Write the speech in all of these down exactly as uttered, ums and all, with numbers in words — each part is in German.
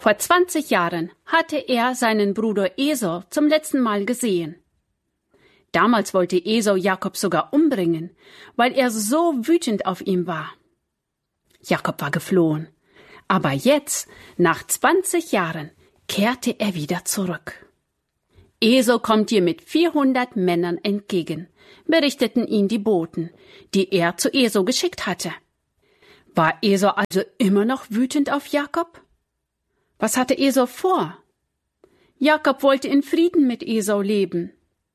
Vor zwanzig Jahren hatte er seinen Bruder Esau zum letzten Mal gesehen. Damals wollte Esau Jakob sogar umbringen, weil er so wütend auf ihn war. Jakob war geflohen, aber jetzt, nach zwanzig Jahren, kehrte er wieder zurück. Esau kommt ihr mit vierhundert Männern entgegen, berichteten ihn die Boten, die er zu Esau geschickt hatte. War Esau also immer noch wütend auf Jakob? Was hatte Esau vor? Jakob wollte in Frieden mit Esau leben.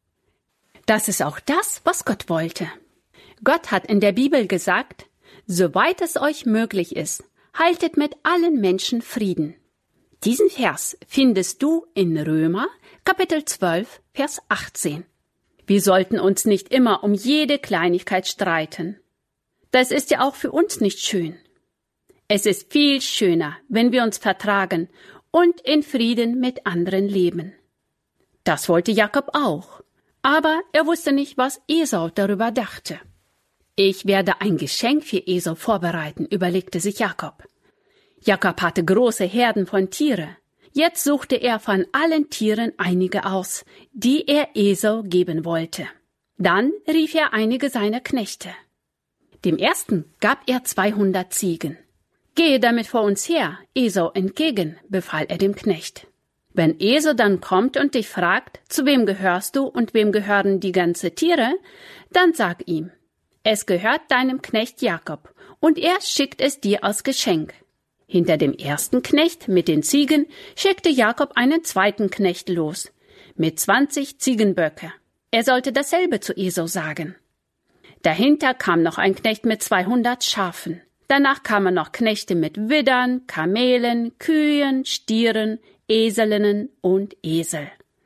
Das ist auch das, was Gott wollte. Gott hat in der Bibel gesagt, soweit es euch möglich ist, haltet mit allen Menschen Frieden. Diesen Vers findest du in Römer, Kapitel zwölf, Vers achtzehn. Wir sollten uns nicht immer um jede Kleinigkeit streiten. Das ist ja auch für uns nicht schön. Es ist viel schöner, wenn wir uns vertragen und in Frieden mit anderen leben. Das wollte Jakob auch, aber er wusste nicht, was Esau darüber dachte. Ich werde ein Geschenk für Esau vorbereiten, überlegte sich Jakob. Jakob hatte große Herden von Tieren. Jetzt suchte er von allen Tieren einige aus, die er Esau geben wollte. Dann rief er einige seiner Knechte. Dem ersten gab er zweihundert Ziegen. »Gehe damit vor uns her, Esau entgegen«, befahl er dem Knecht. »Wenn Esau dann kommt und dich fragt, zu wem gehörst du und wem gehören die ganzen Tiere, dann sag ihm, es gehört deinem Knecht Jakob, und er schickt es dir als Geschenk.« Hinter dem ersten Knecht mit den Ziegen schickte Jakob einen zweiten Knecht los, mit zwanzig Ziegenböcke. Er sollte dasselbe zu Esau sagen. Dahinter kam noch ein Knecht mit zweihundert Schafen. Danach kamen noch Knechte mit Widdern, Kamelen, Kühen, Stieren, Eselinnen und Esel.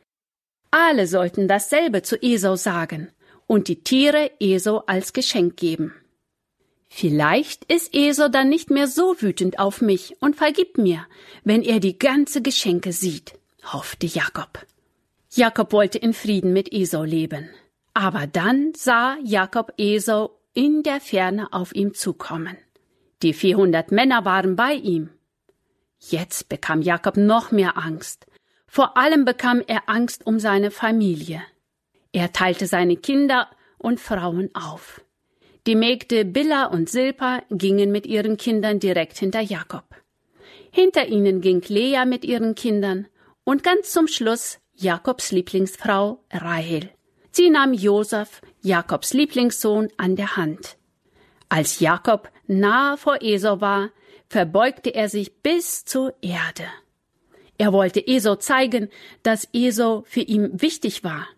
Alle sollten dasselbe zu Esau sagen und die Tiere Esau als Geschenk geben. Vielleicht ist Esau dann nicht mehr so wütend auf mich und vergibt mir, wenn er die ganze Geschenke sieht, hoffte Jakob. Jakob wollte in Frieden mit Esau leben. Aber dann sah Jakob Esau in der Ferne auf ihm zukommen. Die vierhundert Männer waren bei ihm. Jetzt bekam Jakob noch mehr Angst. Vor allem bekam er Angst um seine Familie. Er teilte seine Kinder und Frauen auf. Die Mägde Bilha und Silpa gingen mit ihren Kindern direkt hinter Jakob. Hinter ihnen ging Lea mit ihren Kindern und ganz zum Schluss Jakobs Lieblingsfrau Rahel. Sie nahm Josef, Jakobs Lieblingssohn, an der Hand. Als Jakob nahe vor Esau war, verbeugte er sich bis zur Erde. Er wollte Esau zeigen, dass Esau für ihn wichtig war.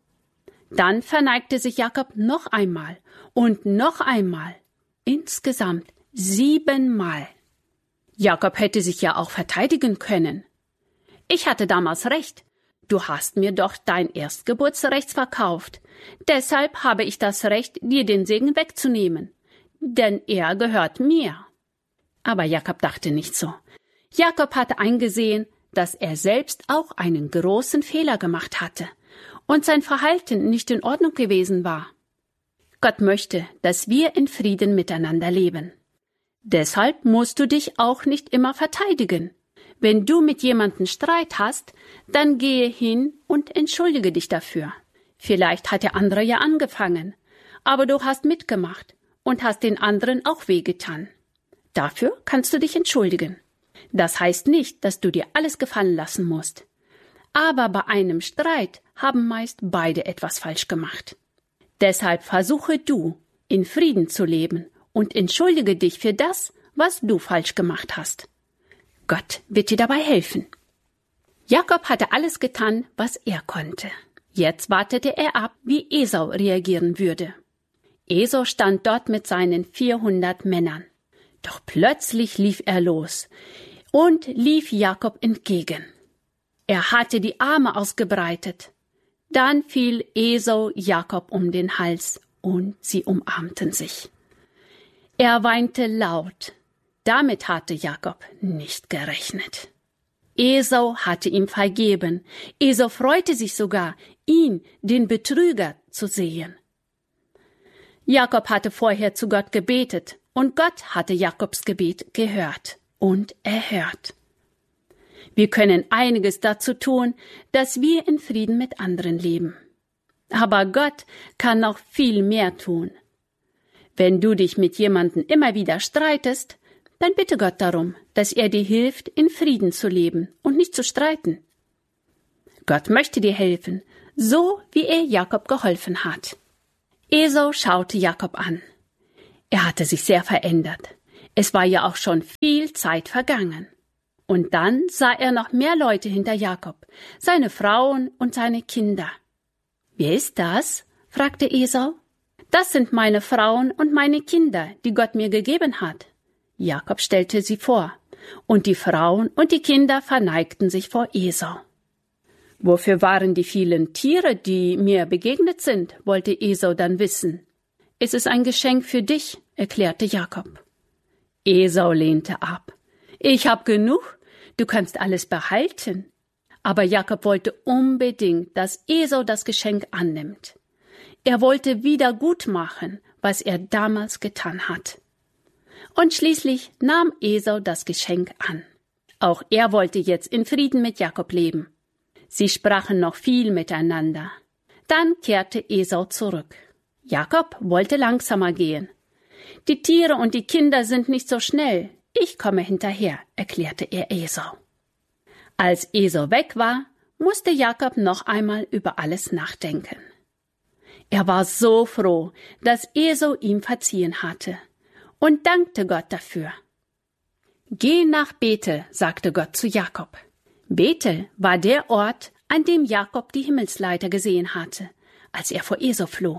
Dann verneigte sich Jakob noch einmal und noch einmal, insgesamt siebenmal. Jakob hätte sich ja auch verteidigen können. Ich hatte damals recht. Du hast mir doch dein Erstgeburtsrecht verkauft. Deshalb habe ich das Recht, dir den Segen wegzunehmen. Denn er gehört mir. Aber Jakob dachte nicht so. Jakob hatte eingesehen, dass er selbst auch einen großen Fehler gemacht hatte und sein Verhalten nicht in Ordnung gewesen war. Gott möchte, dass wir in Frieden miteinander leben. Deshalb musst du dich auch nicht immer verteidigen. Wenn du mit jemandem Streit hast, dann gehe hin und entschuldige dich dafür. Vielleicht hat der andere ja angefangen, aber du hast mitgemacht und hast den anderen auch wehgetan. Dafür kannst du dich entschuldigen. Das heißt nicht, dass du dir alles gefallen lassen musst. Aber bei einem Streit haben meist beide etwas falsch gemacht. Deshalb versuche du, in Frieden zu leben und entschuldige dich für das, was du falsch gemacht hast. Gott wird dir dabei helfen. Jakob hatte alles getan, was er konnte. Jetzt wartete er ab, wie Esau reagieren würde. Esau stand dort mit seinen vierhundert Männern. Doch plötzlich lief er los und lief Jakob entgegen. Er hatte die Arme ausgebreitet. Dann fiel Esau Jakob um den Hals und sie umarmten sich. Er weinte laut. Damit hatte Jakob nicht gerechnet. Esau hatte ihm vergeben. Esau freute sich sogar, ihn, den Betrüger, zu sehen. Jakob hatte vorher zu Gott gebetet und Gott hatte Jakobs Gebet gehört und erhört. Wir können einiges dazu tun, dass wir in Frieden mit anderen leben. Aber Gott kann noch viel mehr tun. Wenn du dich mit jemandem immer wieder streitest, dann bitte Gott darum, dass er dir hilft, in Frieden zu leben und nicht zu streiten. Gott möchte dir helfen, so wie er Jakob geholfen hat. Esau schaute Jakob an. Er hatte sich sehr verändert. Es war ja auch schon viel Zeit vergangen. Und dann sah er noch mehr Leute hinter Jakob, seine Frauen und seine Kinder. »Wer ist das?« fragte Esau. »Das sind meine Frauen und meine Kinder, die Gott mir gegeben hat.« Jakob stellte sie vor, und die Frauen und die Kinder verneigten sich vor Esau. »Wofür waren die vielen Tiere, die mir begegnet sind?« wollte Esau dann wissen. »Es ist ein Geschenk für dich«, erklärte Jakob. Esau lehnte ab. »Ich hab genug, du kannst alles behalten.« Aber Jakob wollte unbedingt, dass Esau das Geschenk annimmt. Er wollte wieder gut machen, was er damals getan hat. Und schließlich nahm Esau das Geschenk an. Auch er wollte jetzt in Frieden mit Jakob leben. Sie sprachen noch viel miteinander. Dann kehrte Esau zurück. Jakob wollte langsamer gehen. »Die Tiere und die Kinder sind nicht so schnell. Ich komme hinterher«, erklärte er Esau. Als Esau weg war, musste Jakob noch einmal über alles nachdenken. Er war so froh, dass Esau ihm verziehen hatte und dankte Gott dafür. »Geh nach Bethel«, sagte Gott zu Jakob. Bethel war der Ort, an dem Jakob die Himmelsleiter gesehen hatte, als er vor Esau floh.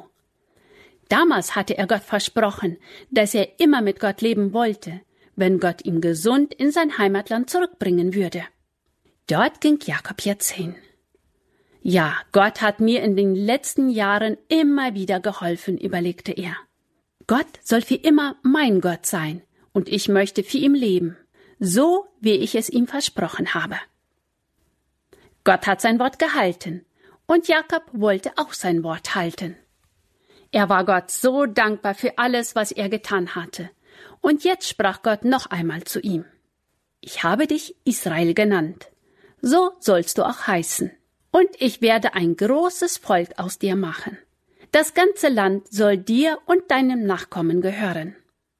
Damals hatte er Gott versprochen, dass er immer mit Gott leben wollte, wenn Gott ihn gesund in sein Heimatland zurückbringen würde. Dort ging Jakob jetzt hin. Ja, Gott hat mir in den letzten Jahren immer wieder geholfen, überlegte er. Gott soll für immer mein Gott sein, und ich möchte für ihn leben, so wie ich es ihm versprochen habe. Gott hat sein Wort gehalten, und Jakob wollte auch sein Wort halten. Er war Gott so dankbar für alles, was er getan hatte. Und jetzt sprach Gott noch einmal zu ihm. »Ich habe dich Israel genannt. So sollst du auch heißen. Und ich werde ein großes Volk aus dir machen. Das ganze Land soll dir und deinem Nachkommen gehören.«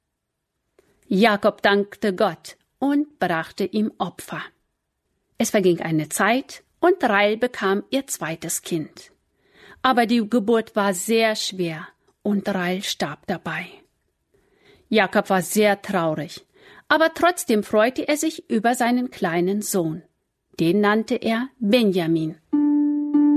Jakob dankte Gott und brachte ihm Opfer. Es verging eine Zeit, und Rahel bekam ihr zweites Kind. Aber die Geburt war sehr schwer, und Rahel starb dabei. Jakob war sehr traurig, aber trotzdem freute er sich über seinen kleinen Sohn. Den nannte er Benjamin.